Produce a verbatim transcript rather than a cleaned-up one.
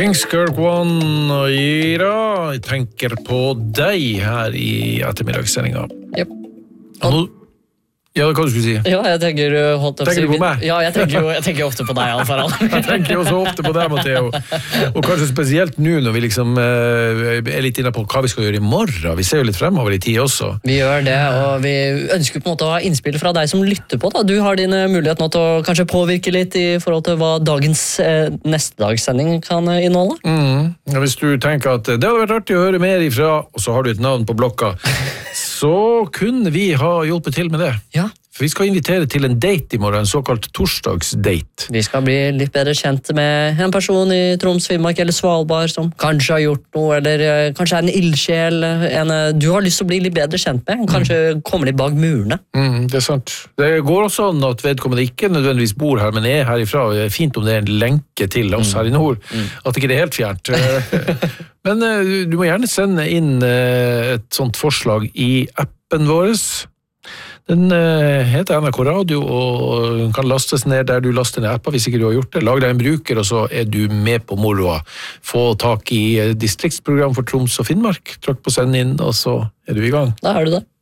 Kings Kirk One og Ira, jeg tenker på deg her i ettermiddagssendingen. Yep. Nå, ja, hva du skulle si? Ja, jeg tenker... Holdt tenker du på meg? Ja, jeg tenker jo jeg tenker ofte på deg, Alfaral. Jeg tenker jo så ofte på deg, Matteo. Og kanskje spesielt nå når vi liksom uh, er litt inne på hva vi skal gjøre i morgen. Vi ser jo litt fremover i tid også. Vi gjør det, og vi ønsker på en måte å ha innspill fra deg som lytter på. Da. Du har din mulighet nå til å kanskje påvirke litt i forhold til hva dagens eh, neste dags sending kan inneholde. Mm. Ja, hvis du tenker at det hadde vært artig å høre mer ifra, og så har du et navn på blokka, så kunne vi ha hjulpet til med det. Ja. For vi skal invitere til en date i morgen, en såkalt torsdagsdate. Vi skal bli litt bedre kjent med en person i Troms, Finnmark eller Svalbard som kanskje har gjort noe, eller uh, kanskje er en ildsjel, en uh, du har lyst til å bli litt bedre kjent med, kanskje mm. kommer litt bak murene. Mm, det er sant. Det går også an at vedkommende ikke nødvendigvis bor her, men er herifra. Det er fint om det er en lenke til oss mm. her i nord, mm. at ikke det er helt fjernt. Men uh, du må gjerne sende inn uh, et sånt forslag i appen vår. Den uh, heter N R K Radio og kan lastes ned der du laster ned appa hvis ikke du har gjort det. Lag deg en bruker, og så er du med på moroa. Få tak i uh, distriktsprogram for Troms og Finnmark. Trykk på send inn, og så er du i gang. Da er du det.